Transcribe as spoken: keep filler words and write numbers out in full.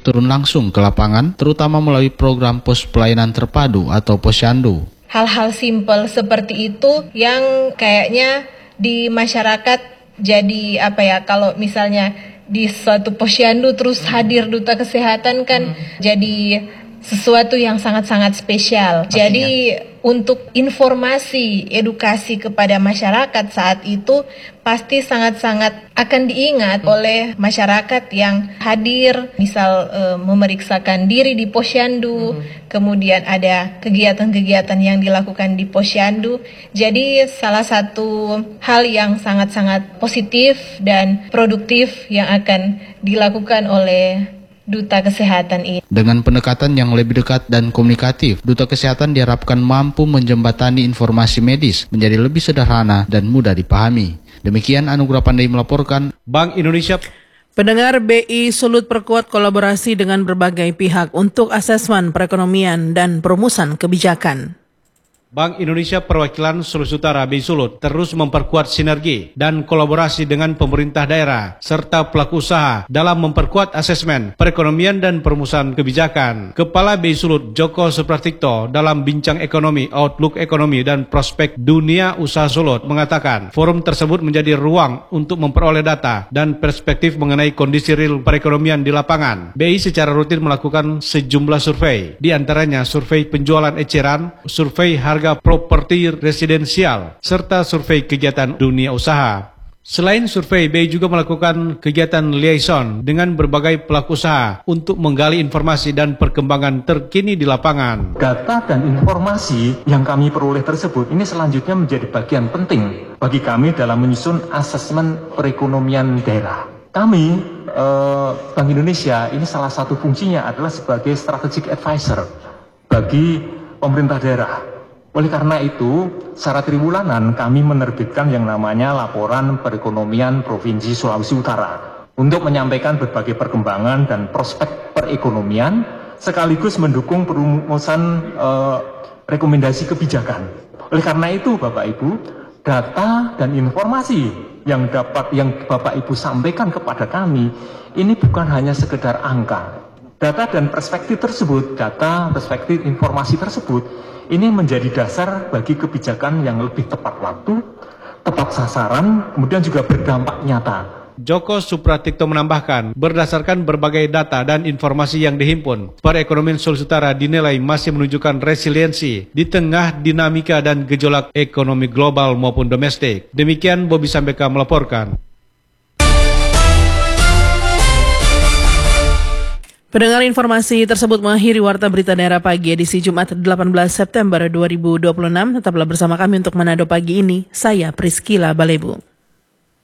turun langsung ke lapangan, terutama melalui program pos pelayanan terpadu atau posyandu. Hal-hal simpel seperti itu yang kayaknya di masyarakat jadi apa ya, kalau misalnya di suatu posyandu terus hadir duta kesehatan kan hmm. jadi sesuatu yang sangat-sangat spesial. Pastinya. Jadi untuk informasi, edukasi kepada masyarakat saat itu pasti sangat-sangat akan diingat hmm. oleh masyarakat yang hadir, misal e, memeriksakan diri di posyandu, hmm. kemudian ada kegiatan-kegiatan yang dilakukan di posyandu. Jadi salah satu hal yang sangat-sangat positif dan produktif yang akan dilakukan oleh Duta Kesehatan ini. Dengan pendekatan yang lebih dekat dan komunikatif, Duta Kesehatan diharapkan mampu menjembatani informasi medis menjadi lebih sederhana dan mudah dipahami. Demikian Anugrah Pandai melaporkan. Bank Indonesia. Pendengar, B I Sulut perkuat kolaborasi dengan berbagai pihak untuk asesmen perekonomian dan perumusan kebijakan. Bank Indonesia Perwakilan Sulawesi Utara B I Sulut terus memperkuat sinergi dan kolaborasi dengan pemerintah daerah serta pelaku usaha dalam memperkuat asesmen perekonomian dan perumusan kebijakan. Kepala B I Sulut Joko Supratikto dalam Bincang Ekonomi, Outlook Ekonomi dan Prospek Dunia Usaha Sulut mengatakan forum tersebut menjadi ruang untuk memperoleh data dan perspektif mengenai kondisi real perekonomian di lapangan. B I secara rutin melakukan sejumlah survei, di antaranya survei penjualan eceran, survei harga properti residensial, serta survei kegiatan dunia usaha. Selain survei, B I juga melakukan kegiatan liaison dengan berbagai pelaku usaha untuk menggali informasi dan perkembangan terkini di lapangan. Data dan informasi yang kami peroleh tersebut ini selanjutnya menjadi bagian penting bagi kami dalam menyusun asesmen perekonomian daerah. Kami, eh, Bank Indonesia, ini salah satu fungsinya adalah sebagai strategic advisor bagi pemerintah daerah. Oleh karena itu, secara triwulanan kami menerbitkan yang namanya Laporan Perekonomian Provinsi Sulawesi Utara untuk menyampaikan berbagai perkembangan dan prospek perekonomian sekaligus mendukung perumusan eh, rekomendasi kebijakan. Oleh karena itu, Bapak Ibu, data dan informasi yang dapat yang Bapak Ibu sampaikan kepada kami ini bukan hanya sekedar angka. Data dan perspektif tersebut, data, perspektif, informasi tersebut, ini menjadi dasar bagi kebijakan yang lebih tepat waktu, tepat sasaran, kemudian juga berdampak nyata. Joko Supratikto menambahkan, berdasarkan berbagai data dan informasi yang dihimpun, perekonomian Sulawesi Utara dinilai masih menunjukkan resiliensi di tengah dinamika dan gejolak ekonomi global maupun domestik. Demikian Bobby Sambeka melaporkan. Pendengar, informasi tersebut mengakhiri Warta Berita Daerah Pagi edisi Jumat delapan belas September dua ribu dua puluh enam. Tetaplah bersama kami untuk Manado pagi ini. Saya Priscila Balebu.